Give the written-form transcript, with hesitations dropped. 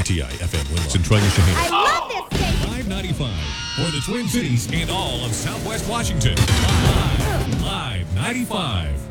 WTI FM Winlow, Centralia, Shaheen. I love this station. 595 for the Twin Cities and all of Southwest Washington. Live 95.